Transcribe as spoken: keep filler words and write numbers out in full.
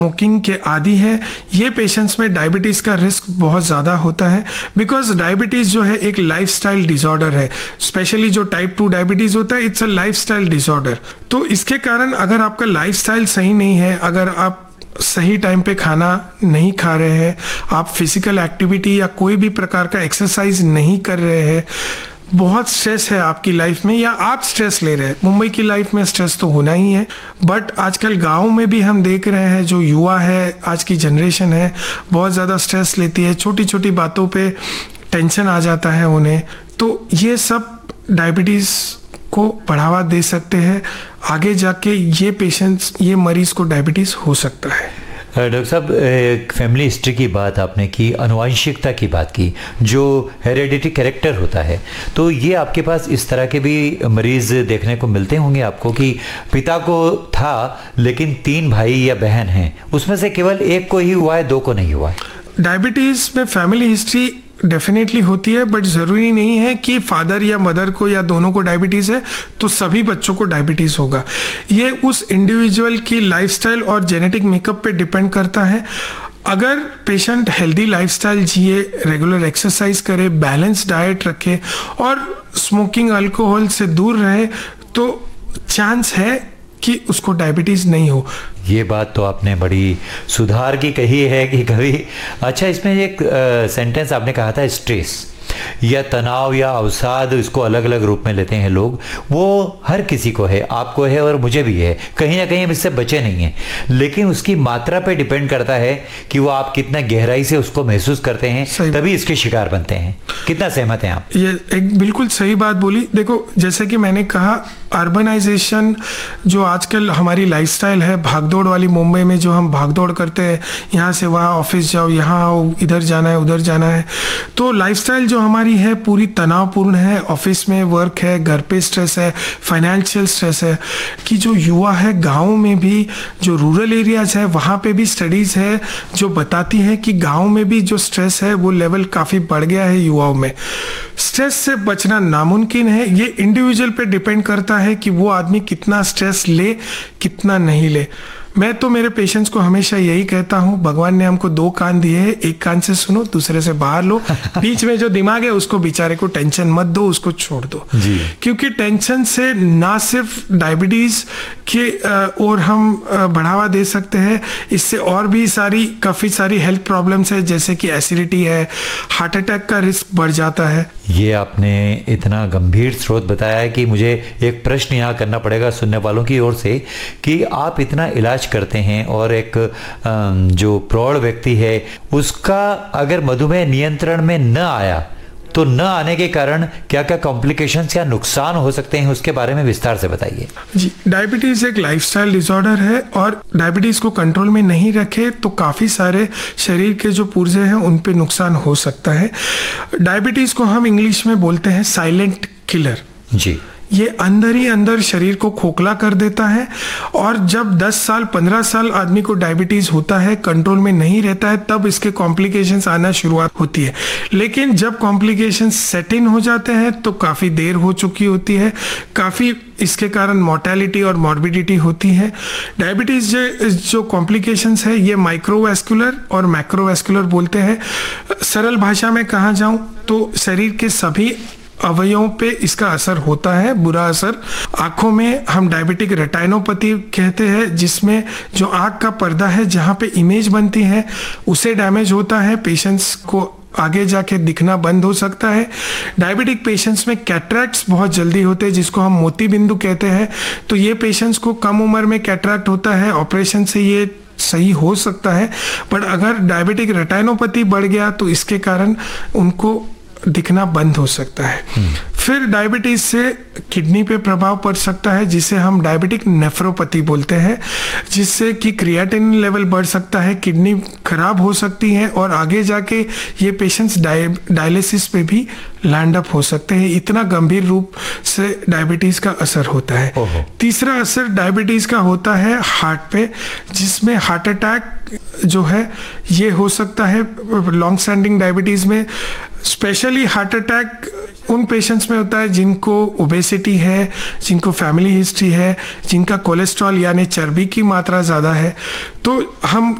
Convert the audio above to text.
Smoking के आदी है, ये पेशेंट्स में डायबिटीज़ का रिस्क बहुत ज़्यादा होता है। बिकॉज डायबिटीज़ जो है एक लाइफस्टाइल डिसऑर्डर है, स्पेशली जो टाइप टू डायबिटीज़ होता है, इट्स अ लाइफस्टाइल डिसऑर्डर। तो इसके कारण अगर आपका लाइफस्टाइल सही नहीं है, अगर आप सही टाइम पे खाना नहीं खा रहे हैं, आप फिजिकल एक्टिविटी या कोई भी प्रकार का एक्सरसाइज नहीं कर रहे हैं, बहुत स्ट्रेस है आपकी लाइफ में या आप स्ट्रेस ले रहे हैं। मुंबई की लाइफ में स्ट्रेस तो होना ही है, बट आजकल गांव में भी हम देख रहे हैं जो युवा है, आज की जनरेशन है, बहुत ज़्यादा स्ट्रेस लेती है, छोटी छोटी बातों पे टेंशन आ जाता है उन्हें। तो ये सब डायबिटीज़ को बढ़ावा दे सकते हैं। आगे जाके ये पेशेंट्स, ये मरीज़ को डायबिटीज़ हो सकता है। डॉक्टर साहब, एक फैमिली हिस्ट्री की बात आपने की, अनुवांशिकता की बात की, जो हेरेडिटी कैरेक्टर होता है, तो ये आपके पास इस तरह के भी मरीज़ देखने को मिलते होंगे आपको कि पिता को था लेकिन तीन भाई या बहन हैं, उसमें से केवल एक को ही हुआ है, दो को नहीं हुआ है। डायबिटीज़ में फैमिली हिस्ट्री डेफिनेटली होती है, बट ज़रूरी नहीं है कि फादर या मदर को या दोनों को डायबिटीज़ है तो सभी बच्चों को डायबिटीज़ होगा। ये उस इंडिविजुअल की लाइफस्टाइल और जेनेटिक मेकअप पे डिपेंड करता है। अगर पेशेंट हेल्दी लाइफस्टाइल जिए, रेगुलर एक्सरसाइज करे, बैलेंस डाइट रखे और स्मोकिंग अल्कोहल से दूर रहे, तो चांस है कि उसको डायबिटीज़ नहीं हो। ये बात तो आपने बड़ी सुधार की कही है कि कभी, अच्छा इसमें एक सेंटेंस आपने कहा था स्ट्रेस या तनाव या अवसाद, इसको अलग अलग रूप में लेते हैं लोग, वो हर किसी को है, आपको है और मुझे भी है, कहीं ना कहीं हम इससे बचे नहीं हैं, लेकिन उसकी मात्रा पे डिपेंड करता है कि वो आप कितना गहराई से उसको महसूस करते हैं, तभी इसके शिकार बनते हैं। कितना सहमत हैं आप? ये एक बिल्कुल सही बात बोली। देखो, जैसे कि मैंने कहा, अर्बनाइजेशन जो आजकल हमारी लाइफस्टाइल है, भागदौड़ वाली मुंबई में जो हम भागदौड़ करते हैं, यहाँ से वहाँ ऑफिस जाओ, यहाँ आओ, इधर जाना है, उधर जाना है, तो लाइफस्टाइल जो हमारी है पूरी तनावपूर्ण है। ऑफिस में वर्क है, घर पे स्ट्रेस है, फाइनेंशियल स्ट्रेस है। कि जो युवा है गाँव में भी, जो रूरल एरियाज है वहाँ पे भी स्टडीज़ है जो बताती है कि गाँव में भी जो स्ट्रेस है वो लेवल काफ़ी बढ़ गया है युवाओं में। स्ट्रेस से बचना नामुमकिन है। ये इंडिविजुअल पे डिपेंड करता है कि वो आदमी कितना स्ट्रेस ले, कितना नहीं ले। मैं तो मेरे पेशेंट्स को हमेशा यही कहता हूँ, भगवान ने हमको दो कान दिए हैं, एक कान से सुनो, दूसरे से बाहर लो। बीच में जो दिमाग है उसको बेचारे को टेंशन मत दो, उसको छोड़ दो जी। क्योंकि टेंशन से ना सिर्फ डायबिटीज के और हम बढ़ावा दे सकते हैं, इससे और भी सारी काफ़ी सारी हेल्थ प्रॉब्लम्स है, जैसे कि एसिडिटी है, हार्ट अटैक का रिस्क बढ़ जाता है। ये आपने इतना गंभीर स्रोत बताया है कि मुझे एक प्रश्न यहाँ करना पड़ेगा सुनने वालों की ओर से कि आप इतना इलाज करते हैं और एक जो प्रौढ़ व्यक्ति है उसका अगर मधुमेह नियंत्रण में न आया तो न आने के कारण क्या क्या कॉम्प्लिकेशंस या नुकसान हो सकते हैं, उसके बारे में विस्तार से बताइए। जी, डायबिटीज एक लाइफस्टाइल डिसऑर्डर है और डायबिटीज को कंट्रोल में नहीं रखे तो काफी सारे शरीर के जो पुर्जे हैं उन पे नुकसान हो सकता है। डायबिटीज को हम इंग्लिश में बोलते हैं साइलेंट किलर जी। ये अंदर ही अंदर शरीर को खोखला कर देता है और जब दस साल पंद्रह साल आदमी को डायबिटीज होता है, कंट्रोल में नहीं रहता है, तब इसके कॉम्प्लिकेशंस आना शुरुआत होती है। लेकिन जब कॉम्प्लिकेशंस सेट इन हो जाते हैं तो काफ़ी देर हो चुकी होती है, काफ़ी इसके कारण मोर्टेलिटी और मॉर्बिडिटी होती है। डायबिटीज जो कॉम्प्लिकेशंस है ये माइक्रोवैस्कुलर और मैक्रोवैस्कुलर बोलते हैं। सरल भाषा में कहा जाऊं तो शरीर के सभी अवयवों पे इसका असर होता है, बुरा असर। आंखों में हम डायबिटिक रेटिनोपैथी कहते हैं, जिसमें जो आंख का पर्दा है जहाँ पे इमेज बनती है उसे डैमेज होता है, पेशेंट्स को आगे जाके दिखना बंद हो सकता है। डायबिटिक पेशेंट्स में कैटरैक्ट्स बहुत जल्दी होते हैं, जिसको हम मोती बिंदु कहते हैं। तो ये पेशेंट्स को कम उम्र में कैटरैक्ट होता है, ऑपरेशन से ये सही हो सकता है। बट अगर डायबिटिक रेटिनोपैथी बढ़ गया तो इसके कारण उनको दिखना बंद हो सकता है। फिर डायबिटीज से किडनी पे प्रभाव पड़ सकता है, जिसे हम डायबिटिक नेफ्रोपैथी बोलते हैं, जिससे कि क्रिएटिनिन लेवल बढ़ सकता है, किडनी खराब हो सकती है और आगे जाके ये पेशेंट्स डायलिसिस पे भी लैंड अप हो सकते हैं। इतना गंभीर रूप से डायबिटीज का असर होता है। तीसरा असर डायबिटीज का होता है हार्ट पे, जिसमें हार्ट अटैक जो है ये हो सकता है। लॉन्ग स्टैंडिंग डायबिटीज में स्पेशली हार्ट अटैक उन पेशेंट्स में होता है जिनको ओबेसिटी है, जिनको फैमिली हिस्ट्री है, जिनका कोलेस्ट्रॉल यानी चर्बी की मात्रा ज़्यादा है। तो हम